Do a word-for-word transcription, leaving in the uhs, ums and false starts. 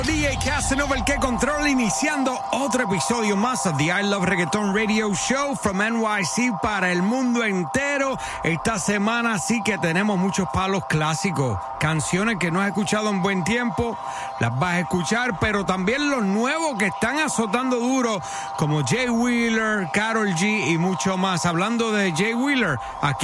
D J Casanova, el que controla, iniciando otro episodio más de The I Love Reggaeton Radio Show from N Y C para el mundo entero. Esta semana sí que tenemos muchos palos clásicos, canciones que no has escuchado en buen tiempo, las vas a escuchar, pero también los nuevos que están azotando duro, como Jay Wheeler, Karol G y mucho más. Hablando de Jay Wheeler, aquí